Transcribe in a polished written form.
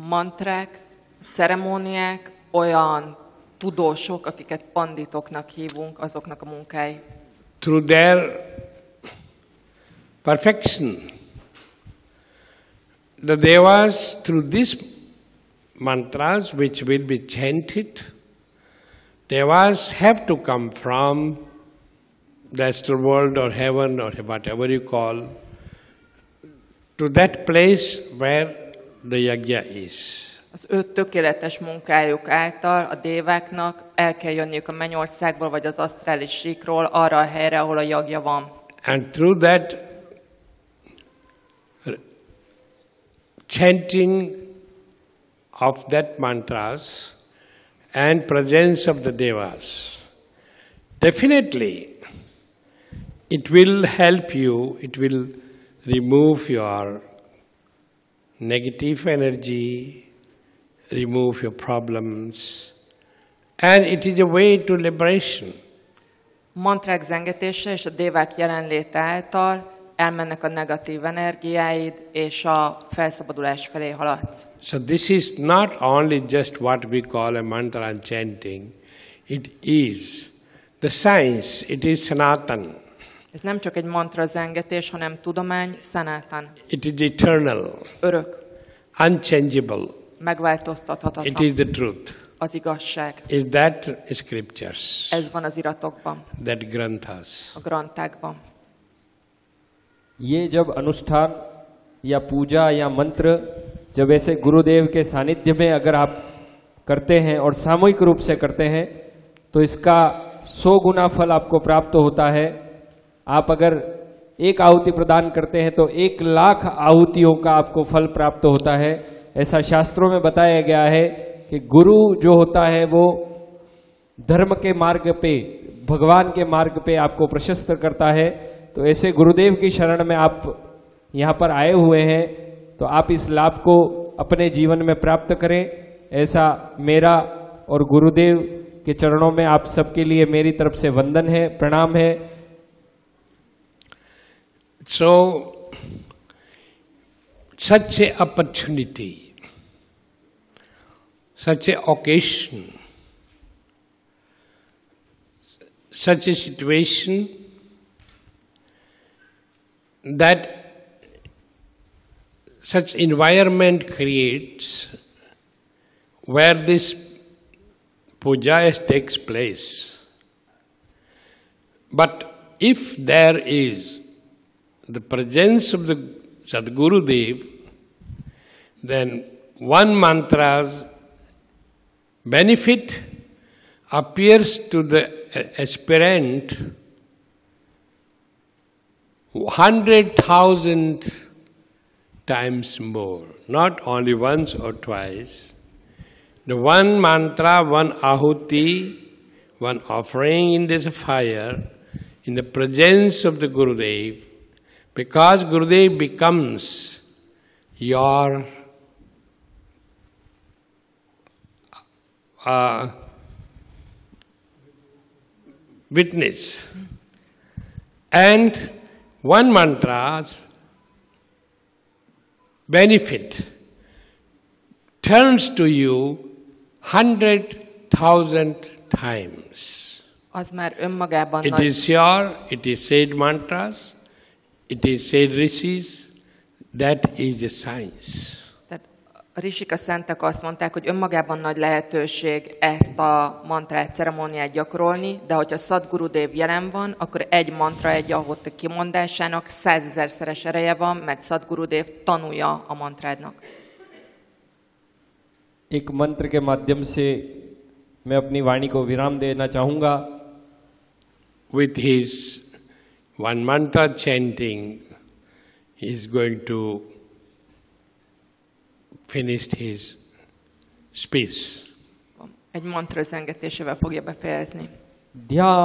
mantrák, ceremóniák, olyan tudósok, akiket panditoknak hívunk, azoknak a munkái. Through their perfection, the devas, through these mantras which will be chanted, devas have to come from the astral world or heaven or whatever you call, to that place where the yajna is. Az ő tökéletes munkájuk által a déváknak el kell jönniük a mennyországból vagy az asztrális síkról arra a helyre, ahol a jagja van. And through that chanting of that mantras and presence of the devas, definitely it will help you, it will remove your negative energy, remove your problems, and it is a way to liberation. Mantrák zengetése és a dévák jelenléte által elmennek a negatív energiáid, és a felszabadulás felé haladsz. So this is not only just what we call a mantra and chanting, it is the science, it is Sanatan. Ez nem csak egy mantra zengetés, hanem tudomány, Sanatan. It is eternal, Örök, unchangeable. megváltoztathatatlan. It is the truth. Az igazság. Is that scriptures, Ez van az iratokban, that granthas. a grantákban. ये जब अनुष्ठान या पूजा या मंत्र जब ऐसे गुरुदेव के सानिध्य में अगर आप करते हैं और सामूहिक रूप से करते हैं तो इसका 100 गुना फल आपको प्राप्त होता है। आप अगर एक आहुति प्रदान करते हैं तो 1 लाख आहुतियों का आपको फल प्राप्त होता है। ऐसा शास्त्रों में बताया गया है कि गुरु जो होता है वो धर्म के मार्ग पे, भगवान के मार्ग पे आपको प्रशस्त करता है। तो ऐसे गुरुदेव की शरण में आप यहाँ पर आए हुए हैं तो आप इस लाभ को अपने जीवन में प्राप्त करें, ऐसा मेरा और गुरुदेव के चरणों में आप सबके लिए मेरी तरफ से वंदन है, प्रणाम है। So, such an opportunity, such an occasion, such a situation that such environment creates where this puja takes place. But if there is the presence of the Sadguru Dev, then one mantra's benefit appears to the aspirant 100,000 times more, not only once or twice. The one mantra, one ahuti, one offering in this fire, in the presence of the Gurudev, because Gurudev becomes your witness. And one mantra's benefit turns to you 100,000 times. Az már önmagában It is your, it is said mantras, it is said rishis, that is a science. Tehát a rishika szentek azt mondták, hogy önmagában nagy lehetőség ezt a mantrát, ceremóniát gyakorolni, de hogyha Sadgurudev jelen van, akkor egy mantra, egy ahoti kimondásának 100 000-szeres ereje van, mert Sadgurudev tanulja a mantrádnak. एक मंत्र के माध्यम से मैं अपनी वाणी को विराम देना चाहूँगा। With his one mantra chanting, he is going to finish his speech. Egy mantra zengetésével fogja befejezni. ध्यान